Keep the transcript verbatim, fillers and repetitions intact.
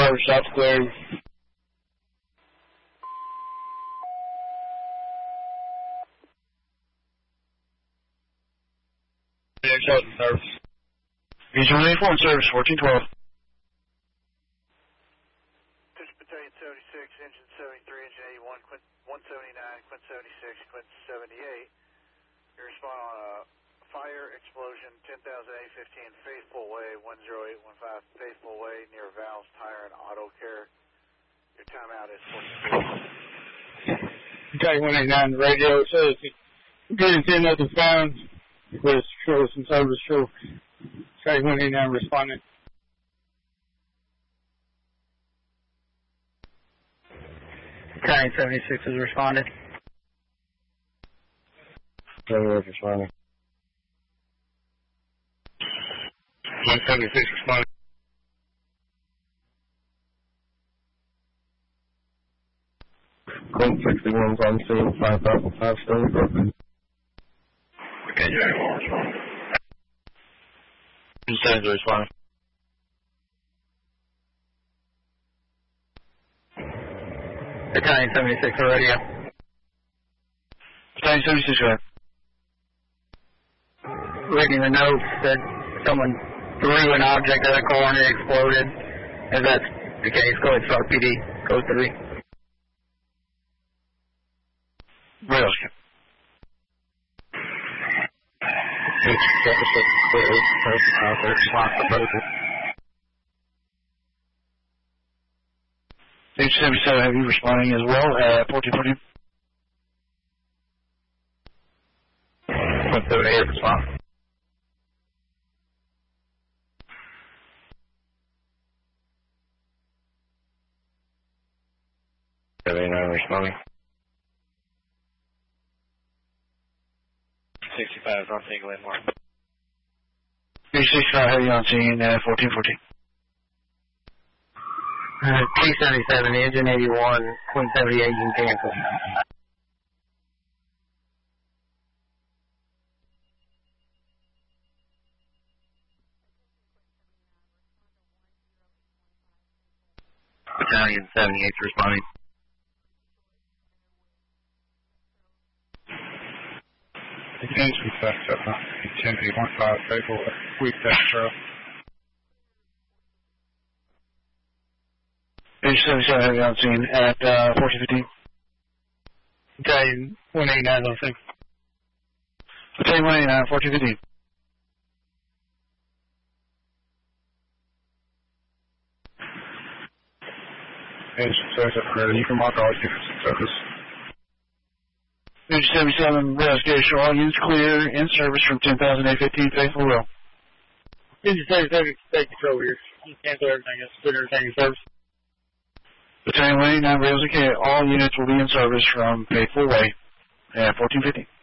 service, shop's clear. Shot in service. Region one eighty-four in service, fourteen twelve. District Battalion seventy-six, Engine seventy-three, Engine eighty-one, Quint one seventy-nine, Quint seventy-six, Quint seventy-eight. You respond on a fire explosion, ten thousand eight fifteen Faithful Way, one zero eight one five Faithful Way, near Val's Tire and Auto Care. Your timeout is fourteen. Battalion one eighty-nine, the radio says getting ten of the phone. Request show some service show. Battalion one eighty-nine responding. Battalion seventy-six is responding. Battalion responding. one seventy-six responding. Quint sixty-one's on scene, five thousand five still broken. Okay, yeah. Instead of responding. Battalion seventy-six on radio. Battalion seventy-six, right. Reading the notes that someone threw an object at a car and it exploded. If that's the case, go ahead, start P D. Code three. Rails. H seventy-seven, have you responding as well at fourteen fourteen? one seventy-eight, respond. seventy-nine responding. sixty-five, I'll take landmark. H sixty-five, have you on scene at fourteen fourteen? Uh, T seventy-seven, Engine eighty-one, Quint seventy-eight, engine cancel. Battalion seventy-eight responding. Against we fast up, ten eight one five, faithful, we test trail. H seventy-seven, have you on scene at uh, fourteen fifteen? Battalion one eighty-nine on scene. Battalion one eighty-nine, fourteen fifteen. H seventy-seven, you can mark all units in service. H seventy-seven, rail station, all units clear, in service from ten thousand eight fifteen, Faithful Rail. Engine seventy-seven, take control here. You cancel everything else, put everything in service. Battalion one eighty-nine, rails okay, all units will be in service from Faithful Way at fourteen fifteen.